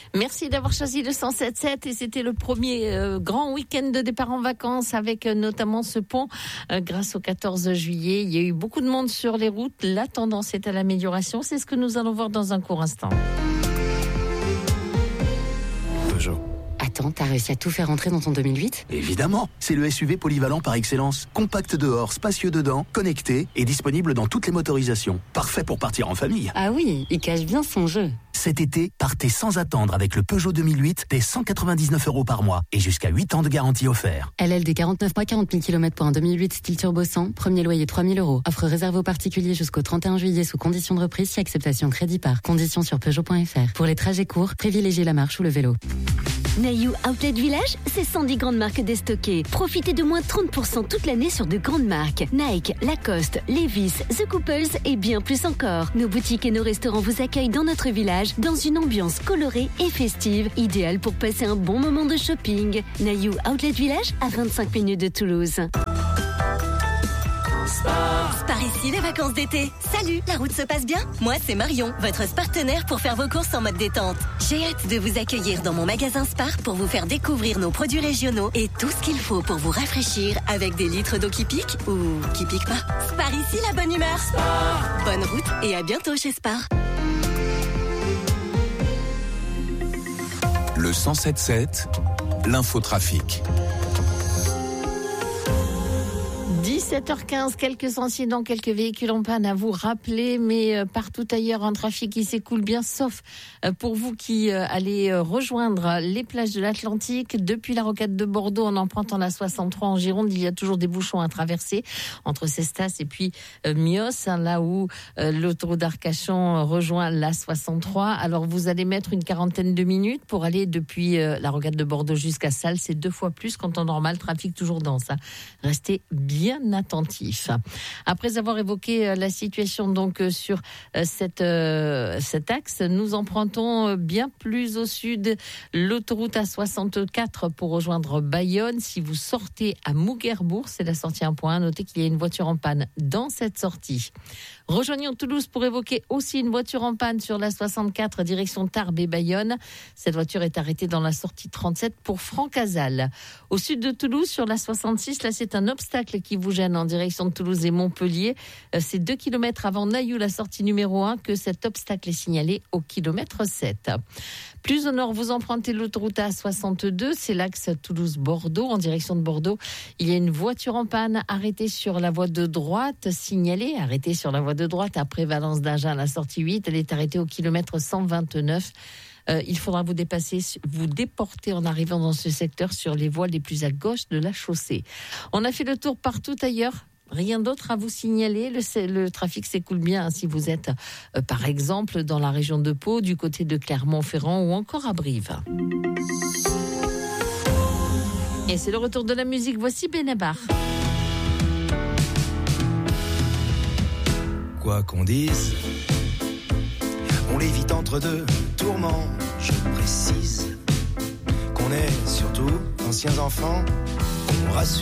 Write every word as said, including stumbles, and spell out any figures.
Merci d'avoir choisi le cent sept sept et c'était le premier euh, grand week-end de départ en vacances avec euh, notamment ce pont euh, grâce au quatorze juillet. Il y a eu beaucoup de monde sur les routes. La tendance est à l'amélioration. C'est ce que nous allons voir dans un court instant. Peugeot. Attends, t'as réussi à tout faire entrer dans ton deux mille huit ? Évidemment, c'est le S U V polyvalent par excellence. Compact dehors, spacieux dedans, connecté et disponible dans toutes les motorisations. Parfait pour partir en famille. Ah oui, il cache bien son jeu. Cet été, partez sans attendre avec le Peugeot deux mille huit dès cent quatre-vingt-dix-neuf euros par mois et jusqu'à huit ans de garantie offert. L L D quarante-neuf mois, quarante mille kilomètres pour un deux mille huit style turbo cent, premier loyer trois mille euros. Offre réservée aux particuliers jusqu'au trente et un juillet sous condition de reprise si acceptation crédit par. Conditions sur Peugeot point F R. Pour les trajets courts, privilégiez la marche ou le vélo. Naïou Outlet Village, c'est cent dix grandes marques déstockées. Profitez de moins trente pour cent toute l'année sur de grandes marques. Nike, Lacoste, Levi's, The Couples et bien plus encore. Nos boutiques et nos restaurants vous accueillent dans notre village dans une ambiance colorée et festive, idéale pour passer un bon moment de shopping. Naïou Outlet Village, à vingt-cinq minutes de Toulouse. Sport. Par ici, les vacances d'été. Salut, la route se passe bien ? Moi, c'est Marion, votre partenaire pour faire vos courses en mode détente. J'ai hâte de vous accueillir dans mon magasin Spar pour vous faire découvrir nos produits régionaux et tout ce qu'il faut pour vous rafraîchir avec des litres d'eau qui piquent ou qui piquent pas. Spar ici, la bonne humeur. Spar. Bonne route et à bientôt chez Spar. Le cent sept sept, l'infotrafic. dix-sept heures quinze, quelques incidents, quelques véhicules en panne à vous rappeler, mais euh, partout ailleurs, un trafic qui s'écoule bien, sauf euh, pour vous qui euh, allez euh, rejoindre les plages de l'Atlantique. Depuis la rocade de Bordeaux, en empruntant la soixante-trois en Gironde, il y a toujours des bouchons à traverser entre Cestas et puis euh, Mios, hein, là où euh, l'autoroute d'Arcachon rejoint la soixante-trois. Alors vous allez mettre une quarantaine de minutes pour aller depuis euh, la rocade de Bordeaux jusqu'à Salles. C'est deux fois plus qu'en temps normal, trafic toujours dense. Hein. Restez bien attentif. Après avoir évoqué la situation donc sur cette euh, cet axe, nous empruntons bien plus au sud l'autoroute A soixante-quatre pour rejoindre Bayonne. Si vous sortez à Mouguerbourg, c'est la sortie un point un, notez qu'il y a une voiture en panne dans cette sortie. Rejoignons Toulouse pour évoquer aussi une voiture en panne sur la soixante-quatre direction Tarbes et Bayonne. Cette voiture est arrêtée dans la sortie trente-sept pour Francazal. Au sud de Toulouse, sur la soixante-six, là c'est un obstacle qui vous gêne en direction de Toulouse et Montpellier. C'est deux kilomètres avant Naïou, la sortie numéro un, que cet obstacle est signalé au kilomètre sept. Plus au nord, vous empruntez l'autoroute A soixante-deux, c'est l'axe Toulouse-Bordeaux. En direction de Bordeaux, il y a une voiture en panne arrêtée sur la voie de droite, signalée, arrêtée sur la voie de droite après Valence d'Agen, la sortie huit. Elle est arrêtée au kilomètre cent vingt-neuf. Euh, il faudra vous dépasser, vous déporter en arrivant dans ce secteur sur les voies les plus à gauche de la chaussée. On a fait le tour partout ailleurs. Rien d'autre à vous signaler. Le, le trafic s'écoule bien hein, si vous êtes, euh, par exemple, dans la région de Pau, du côté de Clermont-Ferrand ou encore à Brive. Et c'est le retour de la musique. Voici Benabar. Quoi qu'on dise, on l'évite entre deux tourments. Je précise qu'on est surtout anciens enfants. On rassure.